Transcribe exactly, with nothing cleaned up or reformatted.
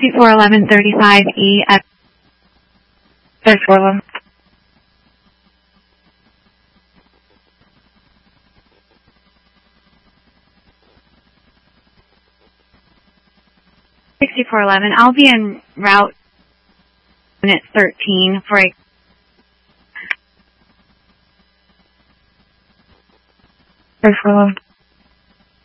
sixty-four eleven thirty-five E at sixty-four eleven. sixty-four eleven. I'll be en route minute thirteen for a sixty-four eleven.